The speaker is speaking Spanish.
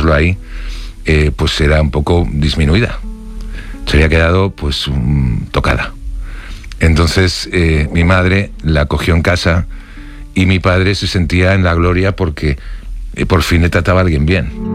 dejémoslo ahí, pues era un poco disminuida. Se había quedado pues tocada. Entonces mi madre la cogió en casa y mi padre se sentía en la gloria porque por fin le trataba a alguien bien.